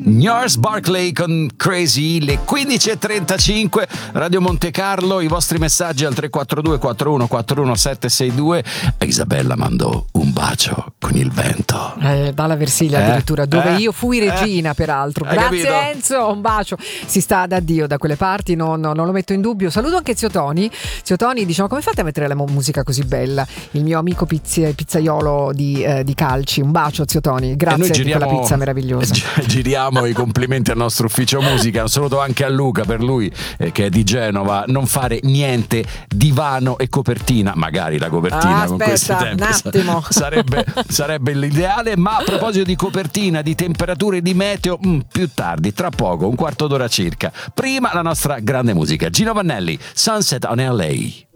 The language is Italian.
Gnars Barkley con Crazy, le 15.35, Radio Monte Carlo, i vostri messaggi al 342 41 41 762. Isabella mandò un bacio con il vento. Dalla Versilia addirittura, dove io fui regina peraltro. Grazie capito? Enzo, un bacio. Si sta ad addio da quelle parti, non lo metto in dubbio. Saluto anche Zio Toni. Zio Toni, diciamo, come fate a mettere la musica così bella? Il mio amico pizzaiolo di Calci. Un bacio Zio Toni, grazie di quella pizza meravigliosa. Giriamo i complimenti al nostro ufficio musica. Un saluto anche a Luca, per lui che è di Genova. Non fare niente divano e copertina, magari la copertina con questi tempi un attimo. sarebbe l'ideale. Ma a proposito di copertina, di temperature, di meteo, più tardi, tra poco, un quarto d'ora circa. Prima la nostra grande musica, Gino Vannelli, Sunset on LA.